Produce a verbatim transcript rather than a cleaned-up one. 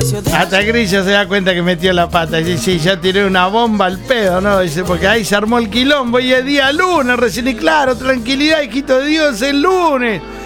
Hasta Grillo se da cuenta que metió la pata. Dice, sí, ya tiré una bomba al pedo, ¿no? Dice, porque ahí se armó el quilombo y es día lunes recién. Y claro, tranquilidad, hijito de Dios, es lunes.